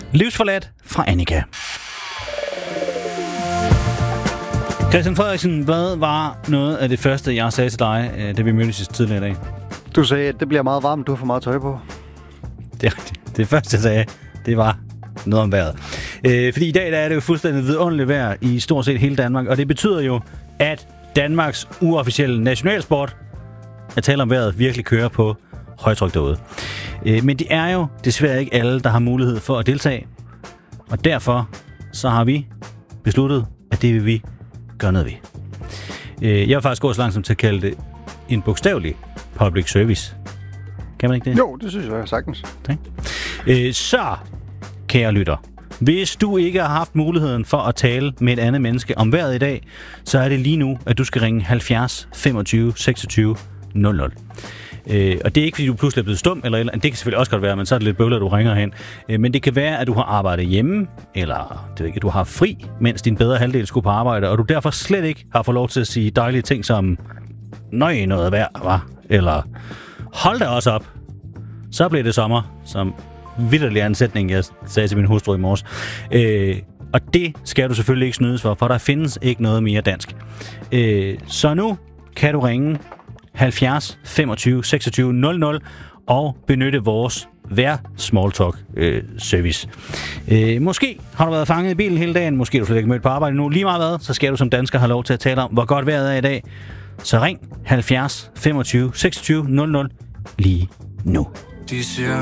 Livsforladt fra Annika. Christian Frederiksen, hvad var noget af det første, jeg sagde til dig, da vi mødtes tidligere i dag? Du sagde, at det bliver meget varmt, du har for meget tøj på. Det er rigtigt. Det første, jeg sagde, det var noget om vejret. Fordi i dag der er det jo fuldstændig vidunderligt vejr i stort set hele Danmark, og det betyder jo, at Danmarks uofficielle nationalsport, at tale om vejret, virkelig kører på højtryk derude. Men det er jo desværre ikke alle, der har mulighed for at deltage, og derfor så har vi besluttet, at det vil vi gøre noget ved. Jeg vil faktisk gå så langt som til at kalde det en bogstavelig public service. Kan man ikke det? Jo, det synes jeg sagtens. Så, kære lytter, hvis du ikke har haft muligheden for at tale med et andet menneske om vejret i dag, så er det lige nu, at du skal ringe 70 25 26 00. Og det er ikke, fordi du pludselig er blevet stum, eller det kan selvfølgelig også godt være, men så er det lidt bøvlet, at du ringer hen. Men det kan være, at du har arbejdet hjemme, eller det ved ikke, du har fri, mens din bedre halvdel skulle på arbejde, og du derfor slet ikke har fået lov til at sige dejlige ting som, nøj, noget vejr, hva? Eller hold da også op. Så blev det sommer, som vitterlig er en sætning, jeg sagde til min hustru i morges. Og det skal du selvfølgelig ikke snydes for der findes ikke noget mere dansk. Så nu kan du ringe 70 25 26 00 og benytte vores smalltalk service. Måske har du været fanget i bilen hele dagen, måske har du slet ikke mødt på arbejde nu. Lige meget hvad, så skal du som dansker have lov til at tale om, hvor godt vejret er i dag. Så ring 70 25 26 00 lige nu.